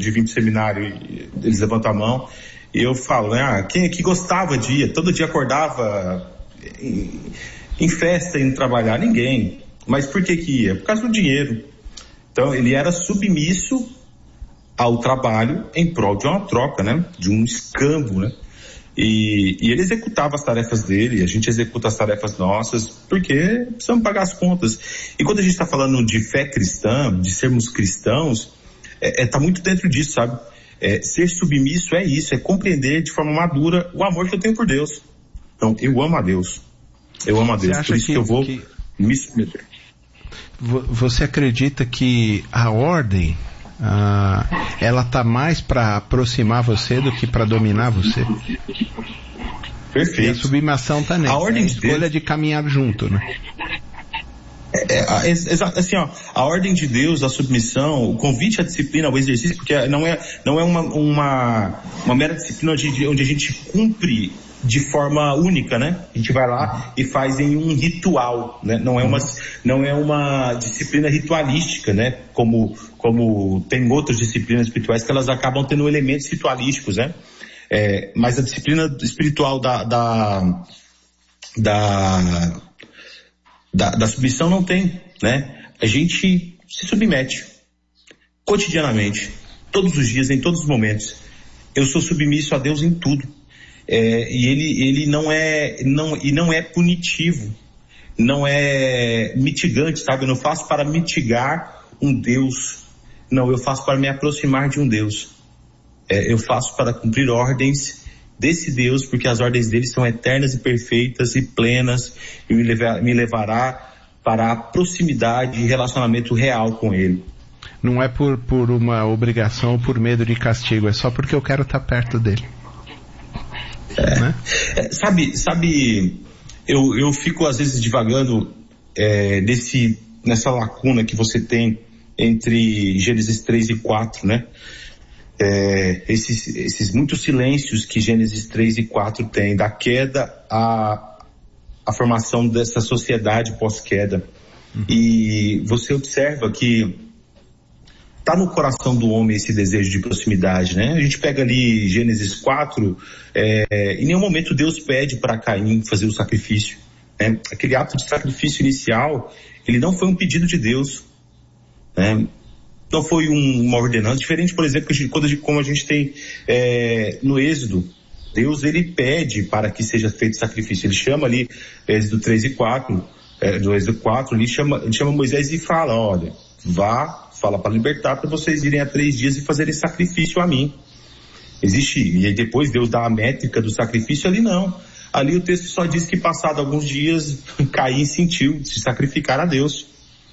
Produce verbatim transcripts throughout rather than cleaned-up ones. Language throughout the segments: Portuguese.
de vir pro seminário, e eles levantam a mão, e eu falo, ah, quem aqui gostava de ir? Todo dia acordava em, em festa, indo trabalhar? Ninguém. Mas por que que ia? Por causa do dinheiro. Então ele era submisso ao trabalho em prol de uma troca, né? De um escambo, né? E, e ele executava as tarefas dele, a gente executa as tarefas nossas, porque precisamos pagar as contas. E quando a gente está falando de fé cristã, de sermos cristãos, é, é, tá muito dentro disso, sabe? É, ser submisso é isso, é compreender de forma madura o amor que eu tenho por Deus. Então, eu amo a Deus. Eu amo a Deus, por isso que, que eu vou que... me submeter. Você acredita que a ordem, ah, ela tá mais para aproximar você do que para dominar você? Perfeito. E a submissão tá nessa, a ordem é a escolha de, de caminhar junto, né? É, é, é, assim, ó, a ordem de Deus, a submissão, o convite à disciplina, ao exercício, porque não é, não é uma, uma, uma mera disciplina onde, onde a gente cumpre de forma única, né? A gente vai lá e faz em um ritual, né? Não é uma, não é uma disciplina ritualística, né? Como, como tem outras disciplinas espirituais que elas acabam tendo elementos ritualísticos, né? É, mas a disciplina espiritual da, da, da, da, da submissão não tem, né? A gente se submete cotidianamente, todos os dias, em todos os momentos. Eu sou submisso a Deus em tudo. É, e ele, ele não é, não, e não é punitivo, não é mitigante, sabe? Eu não faço para mitigar um Deus, não, eu faço para me aproximar de um Deus. É, eu faço para cumprir ordens desse Deus, porque as ordens dele são eternas e perfeitas e plenas, e me, levar, me levará para a proximidade e relacionamento real com ele. Não é por, por uma obrigação ou por medo de castigo, é só porque eu quero estar perto dele. É, né? é, sabe, sabe, eu, eu fico às vezes divagando é, nesse, nessa lacuna que você tem entre Gênesis três e quatro, né? É, esses, esses muitos silêncios que Gênesis três e quatro tem, da queda à, à formação dessa sociedade pós-queda. Uhum. E você observa que tá no coração do homem esse desejo de proximidade, né? A gente pega ali Gênesis quatro, é, em nenhum momento Deus pede para Caim fazer o sacrifício, né? Aquele ato de sacrifício inicial, ele não foi um pedido de Deus, né? Não foi um, uma ordenança, diferente, por exemplo, quando a gente, como a gente tem é, no Êxodo. Deus, ele pede para que seja feito sacrifício, ele chama ali, Êxodo três e quatro, é, do Êxodo quatro, ele chama, ele chama Moisés e fala, olha, vá, fala para libertar, para vocês irem há três dias e fazerem sacrifício a mim. Existe, e aí depois Deus dá a métrica do sacrifício, ali não. Ali o texto só diz que passado alguns dias, Caim sentiu se sacrificar a Deus.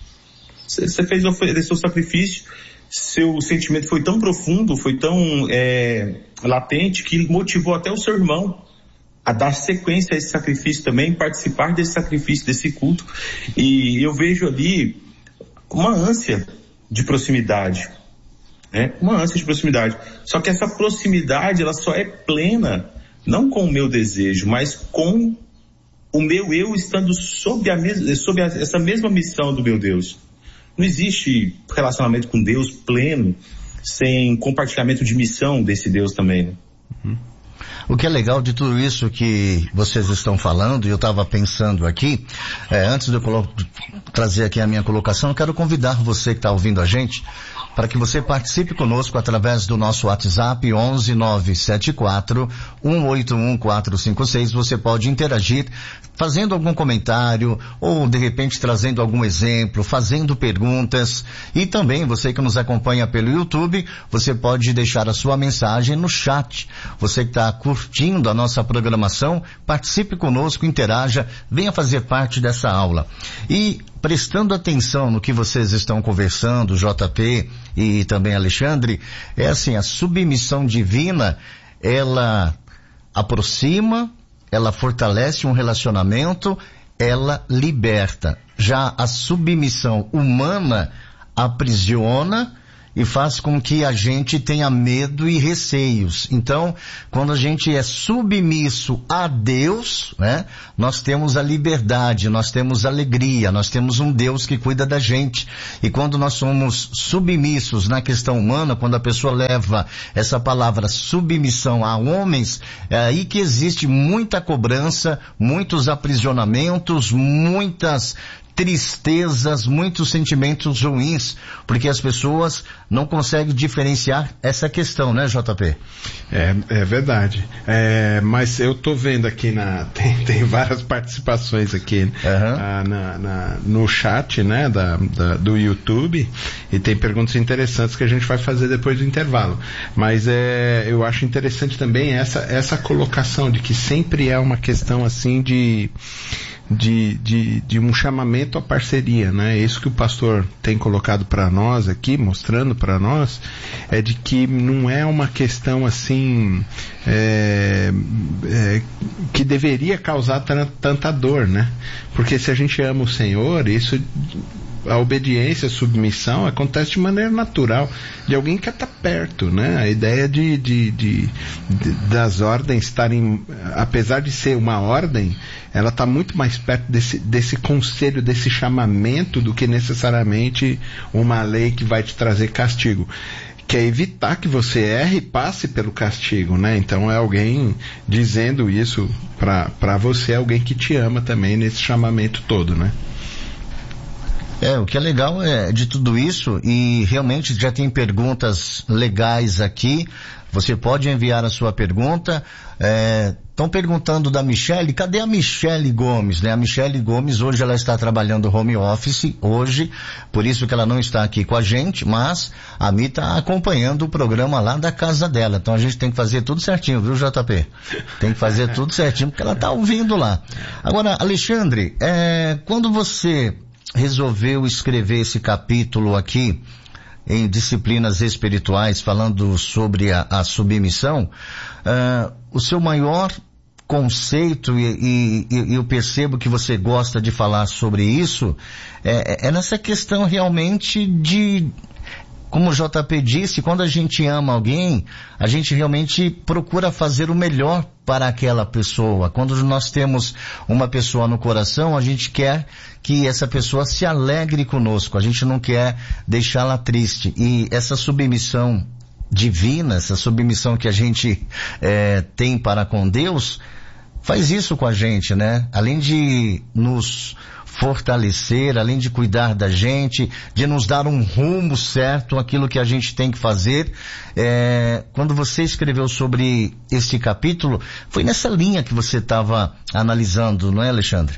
Você fez o seu sacrifício, seu sentimento foi tão profundo, foi tão é, latente, que motivou até o seu irmão a dar sequência a esse sacrifício também, participar desse sacrifício, desse culto. E eu vejo ali uma ânsia de proximidade, né? Uma ânsia de proximidade. Só que essa proximidade, ela só é plena, não com o meu desejo, mas com o meu eu estando sob, a mes- sob a, essa mesma missão do meu Deus. Não existe relacionamento com Deus pleno sem compartilhamento de missão desse Deus também, né? Uhum. O que é legal de tudo isso que vocês estão falando, e eu estava pensando aqui, é, antes de eu colo- trazer aqui a minha colocação, eu quero convidar você que está ouvindo a gente para que você participe conosco através do nosso WhatsApp onze nove sete quatro um oito um quatro cinco seis. Você pode interagir fazendo algum comentário ou de repente trazendo algum exemplo, fazendo perguntas. E também você que nos acompanha pelo YouTube, você pode deixar a sua mensagem no chat. Você que está curtindo a nossa programação, participe conosco, interaja, venha fazer parte dessa aula. E prestando atenção no que vocês estão conversando, J P e também Alexandre, é assim, a submissão divina, ela aproxima, ela fortalece um relacionamento, ela liberta. Já a submissão humana aprisiona e faz com que a gente tenha medo e receios. Então, quando a gente é submisso a Deus, né, nós temos a liberdade, nós temos alegria, nós temos um Deus que cuida da gente. E quando nós somos submissos na questão humana, quando a pessoa leva essa palavra submissão a homens, é aí que existe muita cobrança, muitos aprisionamentos, muitas tristezas, muitos sentimentos ruins, porque as pessoas não conseguem diferenciar essa questão, né, J P? É, é verdade. É, mas eu tô vendo aqui na, tem, tem várias participações aqui uhum. ah, na, na, no chat, né, da, da, do YouTube, e tem perguntas interessantes que a gente vai fazer depois do intervalo. Mas é, eu acho interessante também essa, essa colocação de que sempre é uma questão assim de De, de, de um chamamento à parceria, né? Isso que o pastor tem colocado para nós aqui, mostrando para nós, é de que não é uma questão assim é, é, que deveria causar tanta dor, né? Porque se a gente ama o Senhor, isso, a obediência, a submissão acontece de maneira natural, de alguém que está perto, né? A ideia de, de, de, de das ordens estarem, apesar de ser uma ordem, ela está muito mais perto desse, desse conselho, desse chamamento, do que necessariamente uma lei que vai te trazer castigo. Que é evitar que você erre e passe pelo castigo, né? Então é alguém dizendo isso para você, alguém que te ama também nesse chamamento todo, né? É, o que é legal é de tudo isso, e realmente já tem perguntas legais aqui. Você pode enviar a sua pergunta. Estão é, perguntando da Michele, cadê a Michele Gomes, né? A Michele Gomes hoje ela está trabalhando home office, hoje, por isso que ela não está aqui com a gente, mas a Mi está acompanhando o programa lá da casa dela. Então a gente tem que fazer tudo certinho, viu, J P? Tem que fazer tudo certinho, porque ela está ouvindo lá. Agora, Alexandre, é, quando você resolveu escrever esse capítulo aqui em disciplinas espirituais, falando sobre a, a submissão, uh, o seu maior conceito, e, e, e eu percebo que você gosta de falar sobre isso, é, é nessa questão realmente de, como o J P disse, quando a gente ama alguém, a gente realmente procura fazer o melhor para aquela pessoa. Quando nós temos uma pessoa no coração, a gente quer que essa pessoa se alegre conosco, a gente não quer deixá-la triste. E essa submissão divina, essa submissão que a gente é, tem para com Deus, faz isso com a gente, né? Além de nos fortalecer, além de cuidar da gente, de nos dar um rumo certo, aquilo que a gente tem que fazer. É, quando você escreveu sobre este capítulo, foi nessa linha que você estava analisando, não é, Alexandre?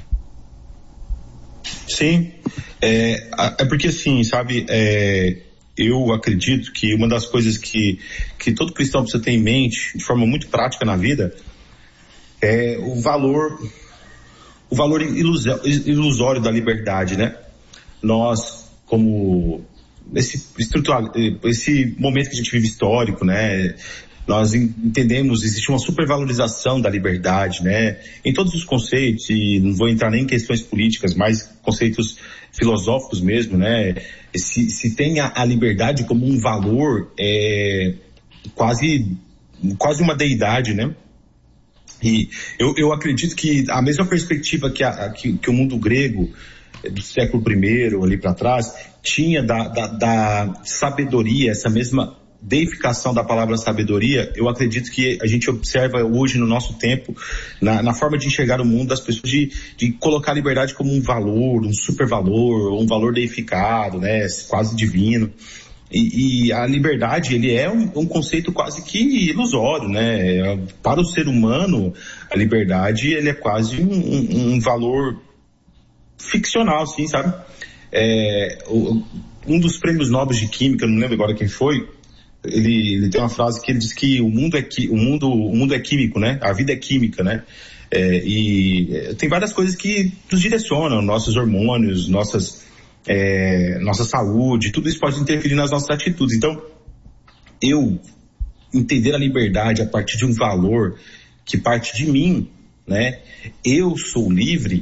Sim, é, é porque assim, sabe, é, eu acredito que uma das coisas que, que todo cristão precisa ter em mente, de forma muito prática na vida, é o valor, o valor ilusório da liberdade, né? Nós, como, esse, estrutural, esse momento que a gente vive histórico, né? Nós entendemos, existe uma supervalorização da liberdade, né? Em todos os conceitos, e não vou entrar nem em questões políticas, mas conceitos filosóficos mesmo, né? Se, se tem a, a liberdade como um valor, é, quase, quase uma deidade, né? E eu, eu acredito que a mesma perspectiva que, a, que, que o mundo grego do século primeiro ali para trás tinha da, da, da sabedoria, essa mesma deificação da palavra sabedoria, eu acredito que a gente observa hoje no nosso tempo, na, na forma de enxergar o mundo das pessoas, de, de colocar a liberdade como um valor, um supervalor, um valor deificado, né, quase divino. E, e a liberdade, ele é um, um conceito quase que ilusório, né? Para o ser humano, a liberdade, ele é quase um, um, um valor ficcional, assim, sabe? É, o, um dos prêmios nobres de química, não lembro agora quem foi, ele, ele tem uma frase que ele diz que o mundo é, o mundo, o mundo é químico, né? A vida é química, né? É, e tem várias coisas que nos direcionam, nossos hormônios, nossas, é, nossa saúde, tudo isso pode interferir nas nossas atitudes. Então, eu entender a liberdade a partir de um valor que parte de mim, né? Eu sou livre,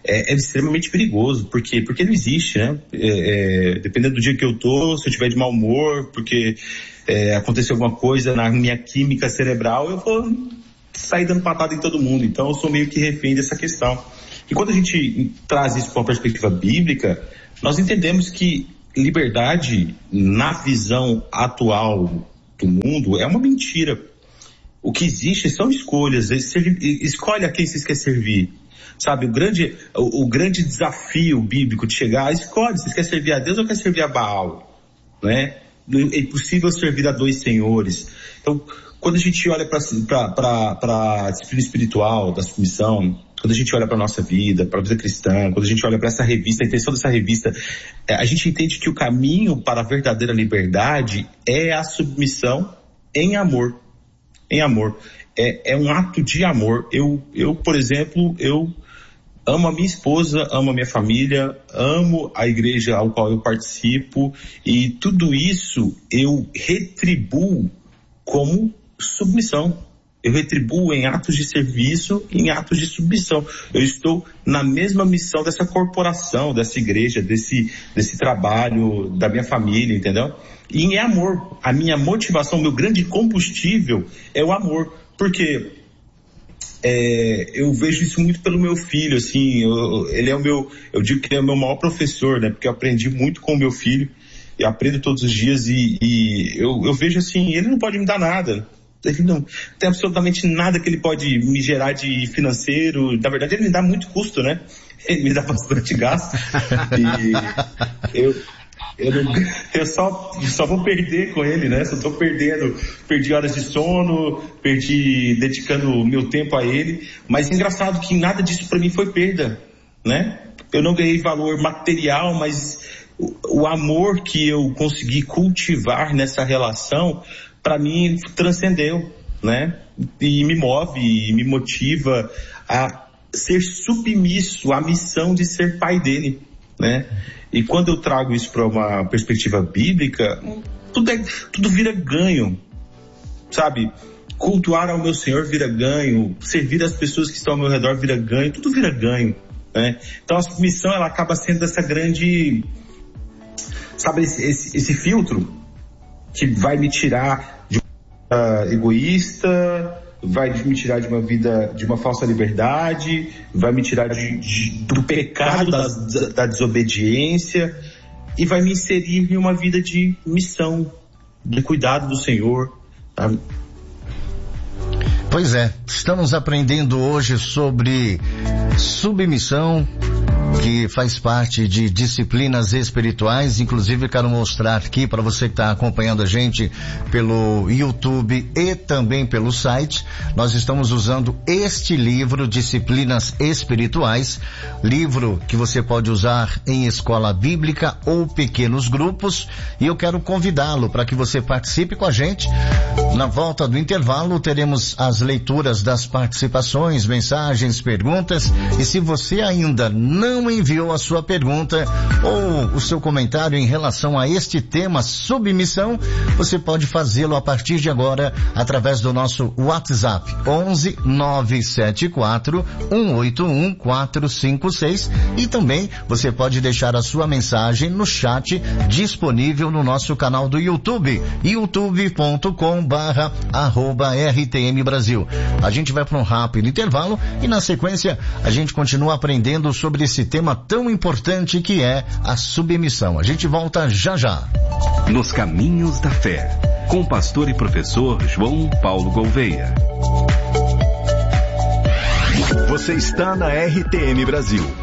é, é extremamente perigoso. Por quê? Porque não existe, né? É, é, dependendo do dia que eu tô, se eu tiver de mau humor, porque é, aconteceu alguma coisa na minha química cerebral, eu vou sair dando patada em todo mundo. Então eu sou meio que refém dessa questão. E quando a gente traz isso para uma perspectiva bíblica, nós entendemos que liberdade, na visão atual do mundo, é uma mentira. O que existe são escolhas. Escolhe a quem você quer servir. Sabe, o grande, o, o grande desafio bíblico de chegar, escolhe, você quer servir a Deus ou quer servir a Baal, né? É impossível servir a dois senhores. Então, quando a gente olha para a disciplina espiritual da submissão, quando a gente olha para a nossa vida, para a vida cristã, quando a gente olha para essa revista, a intenção dessa revista, a gente entende que o caminho para a verdadeira liberdade é a submissão em amor. Em amor. É, é um ato de amor. Eu, eu, por exemplo, eu amo a minha esposa, amo a minha família, amo a igreja ao qual eu participo, e tudo isso eu retribuo como submissão. Eu retribuo em atos de serviço e em atos de submissão. Eu estou na mesma missão dessa corporação, dessa igreja, desse, desse trabalho, da minha família, entendeu? E em amor. A minha motivação, meu grande combustível é o amor. Porque é, eu vejo isso muito pelo meu filho, assim, eu, ele é o meu, eu digo que ele é o meu maior professor, né? Porque eu aprendi muito com o meu filho, eu aprendo todos os dias e, e eu, eu vejo assim, ele não pode me dar nada. Ele não tem absolutamente nada que ele pode me gerar de financeiro. Na verdade, ele me dá muito custo, né? Ele me dá bastante gasto. E eu, eu, não, eu só, só vou perder com ele, né? Só tô perdendo. Perdi horas de sono, perdi dedicando o meu tempo a ele. Mas é engraçado que nada disso para mim foi perda, né? Eu não ganhei valor material, mas o, o amor que eu consegui cultivar nessa relação, para mim, transcendeu, né? E me move, e me motiva a ser submisso à missão de ser pai dele, né? E quando eu trago isso para uma perspectiva bíblica, tudo, é, tudo vira ganho, sabe? Cultuar ao meu Senhor vira ganho, servir as pessoas que estão ao meu redor vira ganho, tudo vira ganho, né? Então a submissão, ela acaba sendo essa grande, sabe, esse, esse, esse filtro que vai me tirar de uma vida egoísta, vai me tirar de uma vida, de uma falsa liberdade, vai me tirar de, de, do pecado da, da desobediência e vai me inserir em uma vida de missão, de cuidado do Senhor, sabe? Pois é, estamos aprendendo hoje sobre submissão, que faz parte de disciplinas espirituais. Inclusive quero mostrar aqui para você que está acompanhando a gente pelo YouTube e também pelo site, nós estamos usando este livro, Disciplinas Espirituais, livro que você pode usar em escola bíblica ou pequenos grupos, e eu quero convidá-lo para que você participe com a gente. Na volta do intervalo teremos as leituras das participações, mensagens, perguntas, e se você ainda não enviou a sua pergunta ou o seu comentário em relação a este tema submissão, você pode fazê-lo a partir de agora através do nosso WhatsApp onze nove sete quatro um oito um quatro cinco seis, e também você pode deixar a sua mensagem no chat disponível no nosso canal do YouTube, youtube ponto com barra arroba R T M Brasil. A gente vai para um rápido intervalo e na sequência a gente continua aprendendo sobre esse tema tão importante que é a submissão. A gente volta já já. Nos Caminhos da Fé, com o pastor e professor João Paulo Gouveia. Você está na R T M Brasil,